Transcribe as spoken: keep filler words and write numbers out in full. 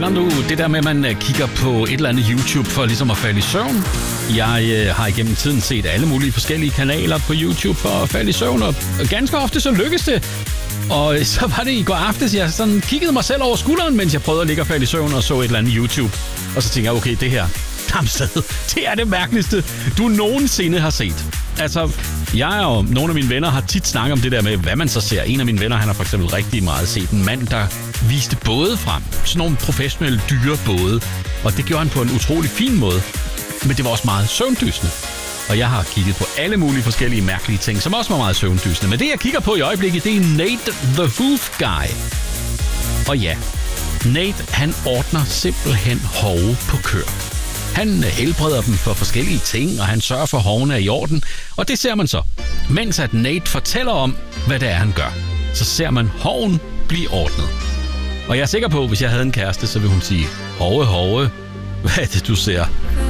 Kender du det der med, at man kigger på et eller andet YouTube for ligesom at falde i søvn? Jeg øh, har igennem tiden set alle mulige forskellige kanaler på YouTube for at falde i søvn, og ganske ofte så lykkes det. Og så var det i går aftes, jeg sådan kiggede mig selv over skulderen, mens jeg prøvede at ligge og falde i søvn og så et eller andet YouTube. Og så tænkte jeg, okay, det her, Damsted, det er det mærkeligste, du nogensinde har set. Altså, jeg og nogle af mine venner har tit snakket om det der med, hvad man så ser. En af mine venner, han har for eksempel rigtig meget set en mand, der viste både frem. Sådan nogle professionelle dyre både. Og det gjorde han på en utrolig fin måde. Men det var også meget søvndysende. Og jeg har kigget på alle mulige forskellige mærkelige ting, som også var meget søvndysende. Men det, jeg kigger på i øjeblikket, det er Nate the Hoof Guy. Og ja, Nate, han ordner simpelthen hove på køer. Han helbreder dem for forskellige ting, og han sørger for, at hovene er i orden. Og det ser man så. Mens at Nate fortæller om, hvad det er, han gør, så ser man hoven blive ordnet. Og jeg er sikker på, at hvis jeg havde en kæreste, så ville hun sige, hove, hove, hvad er det, du ser?